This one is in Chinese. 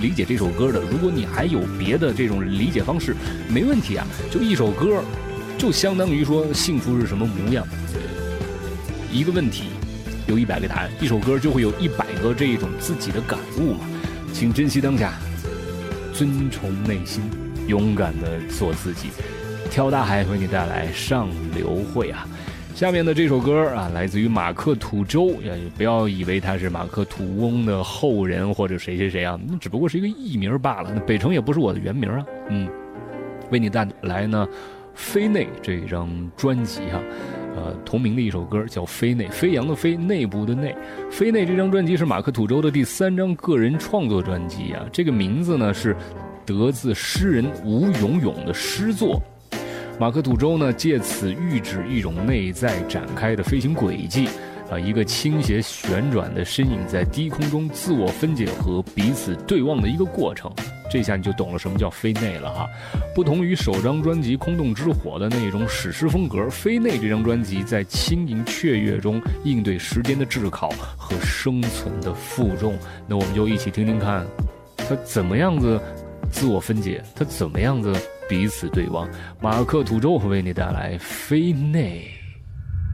理解这首歌的。如果你还有别的这种理解方式，没问题啊。就一首歌，就相当于说幸福是什么模样。一个问题有100个答案，一首歌就会有100个这种自己的感悟嘛。请珍惜当下，遵从内心，勇敢的做自己。跳大海为你带来上流会啊。下面的这首歌啊，来自于马克吐周，也不要以为他是马克吐翁的后人或者谁谁谁啊，那只不过是一个艺名罢了。那北城也不是我的原名啊。为你带来呢飞内这张专辑哈，同名的一首歌叫飞内，飞扬的飞，内部的内。飞内这张专辑是马克吐周的第3张个人创作专辑啊，这个名字呢是得自诗人吴永永的诗作。马克吐周呢借此喻指一种内在展开的飞行轨迹一个倾斜旋转的身影在低空中自我分解和彼此对望的一个过程。这下你就懂了什么叫飞内了哈。不同于首张专辑《空洞之火》的那种史诗风格，飞内这张专辑在轻盈雀跃中应对时间的炙烤和生存的负重。那我们就一起听听看它怎么样子自我分解，它怎么样子彼此对望。马克吐周为你带来飞内。